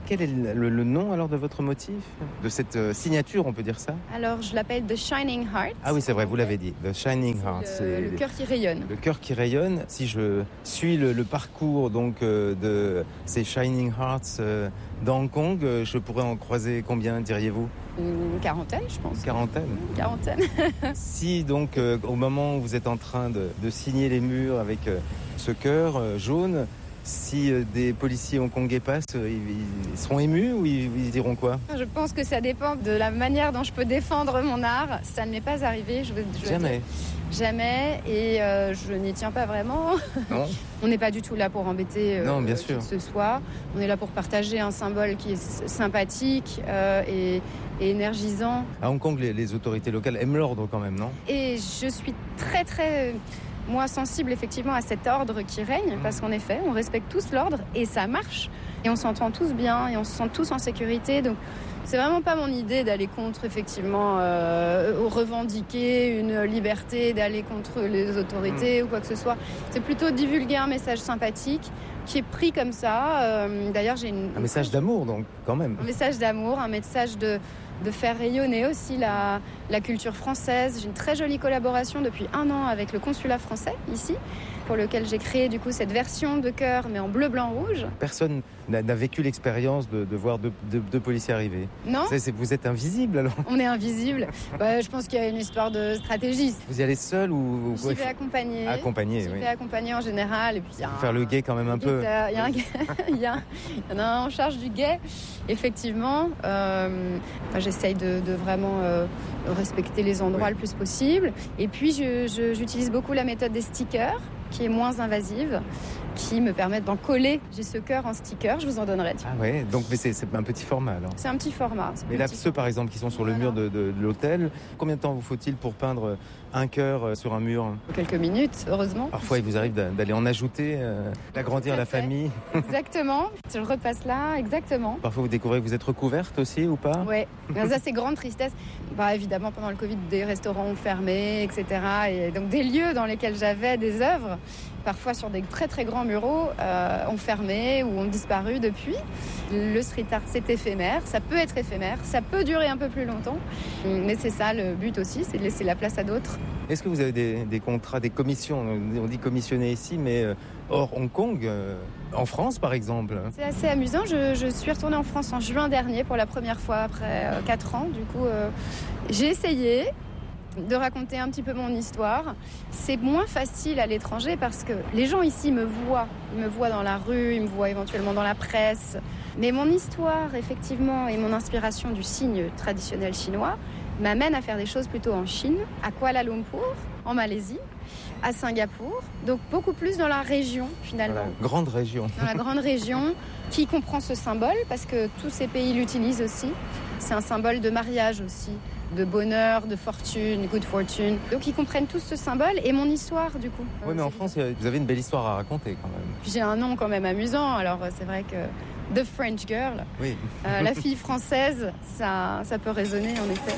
quel est le nom alors de votre motif? De cette signature, on peut dire ça? Alors, je l'appelle The Shining Heart. Ah oui, c'est vrai, vous l'avez dit. The Shining Heart. C'est le cœur qui rayonne. Le cœur qui rayonne. Si je suis le parcours donc, de ces Shining Hearts dans Hong Kong, je pourrais en croiser combien, diriez-vous? Une quarantaine, je pense. Quarantaine. Si donc, au moment où vous êtes en train de signer les murs avec ce cœur jaune, si des policiers hongkongais passent, ils seront émus ou ils diront quoi? Je pense que ça dépend de la manière dont je peux défendre mon art. Ça ne m'est pas arrivé. Jamais, et je n'y tiens pas vraiment. Non. On n'est pas du tout là pour embêter non, bien sûr. qui que ce soit. On est là pour partager un symbole qui est sympathique et énergisant. À Hong Kong, les autorités locales aiment l'ordre quand même, non? Et je suis très très sensible effectivement à cet ordre qui règne, parce qu'en effet, on respecte tous l'ordre et ça marche. Et on s'entend tous bien et on se sent tous en sécurité. Donc c'est vraiment pas mon idée d'aller contre, effectivement, revendiquer une liberté, d'aller contre les autorités ou quoi que ce soit. C'est plutôt divulguer un message sympathique qui est pris comme ça. D'ailleurs, un message d'amour, donc, quand même. Un message d'amour, un message de faire rayonner aussi la culture française. J'ai une très jolie collaboration depuis 1 an avec le consulat français, ici, pour lequel j'ai créé du coup cette version de cœur, mais en bleu, blanc, rouge. Personne n'a vécu l'expérience de voir deux policiers arriver. Non. Vous êtes invisible alors? On est invisible. Je pense qu'il y a une histoire de stratégie. Vous y allez seul ou J'y vais accompagner. J'y vais accompagner en général. Et puis faire le guet quand même un peu. Il y en a un en charge du guet. Effectivement, j'essaye de vraiment respecter les endroits le plus possible. Et puis j'utilise beaucoup la méthode des stickers, qui est moins invasive, qui me permet d'en coller. J'ai ce cœur en sticker, je vous en donnerai. Ah ouais, donc mais c'est un petit format alors. C'est un petit format. Mais là, ceux par exemple qui sont sur le mur de l'hôtel, combien de temps vous faut-il pour peindre un cœur sur un mur? Quelques minutes, heureusement. Parfois, il vous arrive d'aller en ajouter, d'agrandir la famille. Exactement, je repasse là, exactement. Parfois, vous découvrez que vous êtes recouverte aussi ou pas? Oui, ça c'est grande tristesse. Évidemment, pendant le Covid, des restaurants ont fermé, etc. Et donc des lieux dans lesquels j'avais des œuvres, parfois sur des très très grands muraux, ont fermé ou ont disparu depuis. Le street art, c'est éphémère, ça peut être éphémère, ça peut durer un peu plus longtemps, mais c'est ça le but aussi, c'est de laisser la place à d'autres. Est-ce que vous avez des contrats, des commissions? On dit commissionner ici, mais hors Hong Kong, en France par exemple? C'est assez amusant, je suis retournée en France en juin dernier pour la première fois après 4 ans. Du coup, j'ai essayé de raconter un petit peu mon histoire. C'est moins facile à l'étranger parce que les gens ici me voient. Ils me voient dans la rue, ils me voient éventuellement dans la presse. Mais mon histoire, effectivement, et mon inspiration du signe traditionnel chinois m'amène à faire des choses plutôt en Chine, à Kuala Lumpur, en Malaisie, à Singapour. Donc beaucoup plus dans la région, finalement. Dans la grande région. Dans la grande région, qui comprend ce symbole, parce que tous ces pays l'utilisent aussi. C'est un symbole de mariage aussi, de bonheur, de fortune, good fortune. Donc ils comprennent tous ce symbole et mon histoire du coup. Oui, mais en France, vous avez une belle histoire à raconter quand même. Puis j'ai un nom quand même amusant, alors c'est vrai que The French Girl, oui. La fille française, ça peut résonner en effet.